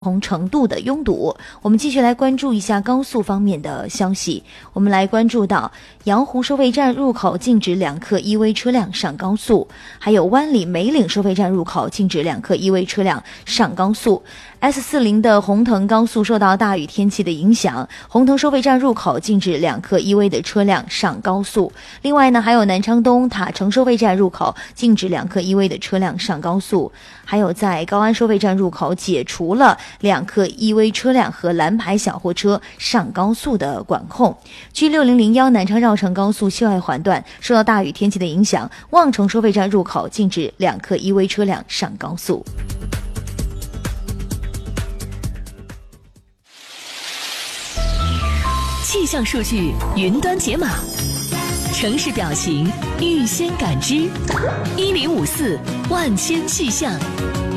同程度的拥堵。我们继续来关注一下高速方面的消息。我们来关注到阳湖收费站入口禁止2客EV车辆上高速，还有湾里梅岭收费站入口禁止2客EV车辆上高速。S40的红藤高速受到大雨天气的影响，红藤收费站入口禁止2客EV的车辆上高速。另外呢，还有南昌东塔城收费站入口禁止2客EV的车辆上高速，还有在高安收费站入口解除了2客EV 车辆和蓝牌小货车上高速的管控。G6001南昌绕城高速秀爱环段受到大雨天气的影响，望城收费站入口禁止2客EV 车辆上高速。 气象数据云端解码，城市表情预先感知，1054万千气象。